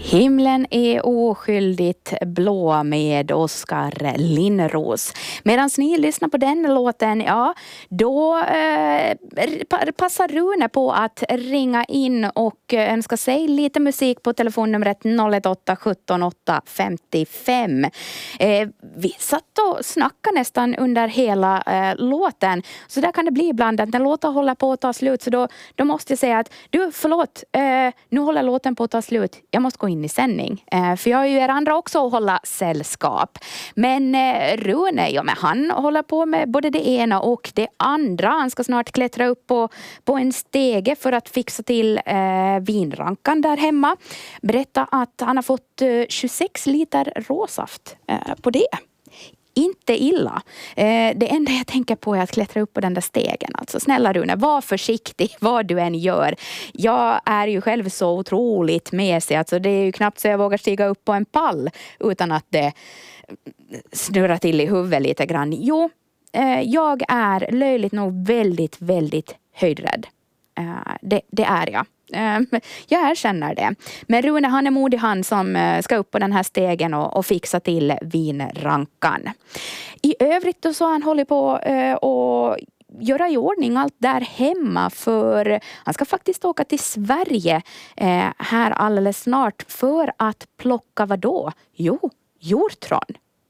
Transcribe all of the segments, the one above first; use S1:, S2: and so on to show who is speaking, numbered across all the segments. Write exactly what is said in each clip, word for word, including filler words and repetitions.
S1: Himlen är oskyldigt blå med Oskar Linnros. Medan ni lyssnar på den låten, ja, då eh, passar Rune på att ringa in och önska sig lite musik på telefonnumret noll ett åtta sjutton åtta femtiofem. Eh, vi satt och snackade nästan under hela eh, låten, så där kan det bli ibland att när låten håller på att ta slut, så då, då måste jag säga att du, förlåt, eh, nu håller låten på att ta slut. Jag måste gå in i sändning. Eh, för jag är ju er andra också att hålla sällskap. Men eh, Rune, ja, men han håller på med både det ena och det andra. Han ska snart klättra upp på, på en stege för att fixa till eh, vinrankan där hemma. Berätta att han har fått eh, tjugosex liter råsaft eh, på det. Inte illa. Eh, det enda jag tänker på är att klättra upp på den där stegen. Alltså, snälla Rune, var försiktig vad du än gör. Jag är ju själv så otroligt mesig. Alltså, det är ju knappt så jag vågar stiga upp på en pall utan att det snurrar till i huvudet lite grann. Jo, eh, jag är löjligt nog väldigt, väldigt höjdrädd. Eh, det, det är jag. Jag erkänner det. Men Rune, han är modig, han som ska upp på den här stegen och, och fixa till vinrankan. I övrigt då så har han hållit på eh, och göra i ordning allt där hemma, för han ska faktiskt åka till Sverige eh, här alldeles snart för att plocka vad då? Jo, hjortron.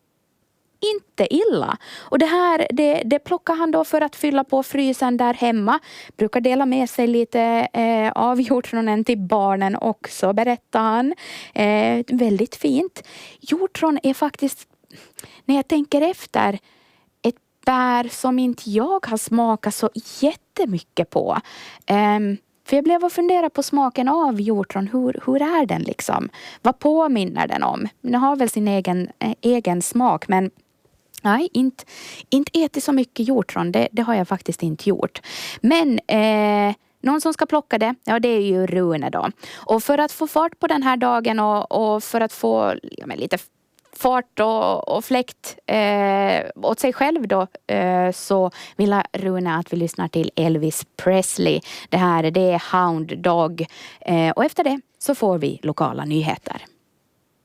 S1: Inte illa. Och det här, det, det plockar han då för att fylla på frysen där hemma. Brukar dela med sig lite eh, av hjortronen till barnen också, berättar han. Eh, väldigt fint. Hjortron är faktiskt, när jag tänker efter, ett bär som inte jag har smakat så jättemycket på. Eh, För jag blev att fundera på smaken av hjortron. Hur, hur är den liksom? Vad påminner den om? Den har väl sin egen, eh, egen smak, men nej, inte, inte ätit så mycket hjortron. Det, det har jag faktiskt inte gjort. Men eh, någon som ska plocka det, ja, det är ju Rune då. Och för att få fart på den här dagen och, och för att få ja, men lite fart och, och fläkt eh, åt sig själv då, eh, så vill Rune att vi lyssnar till Elvis Presley. Det här det är Hound Dog. Eh, och efter det så får vi lokala nyheter.